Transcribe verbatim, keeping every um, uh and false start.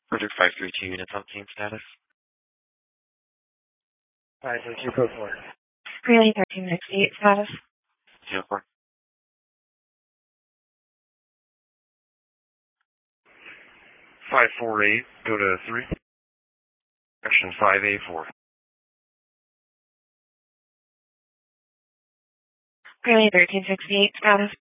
Project five three two units on team status. five three two, code four. Relay thirteen sixty-eight status. zero four. five four eight, go to three. Action five A four. Relay thirteen sixty-eight status.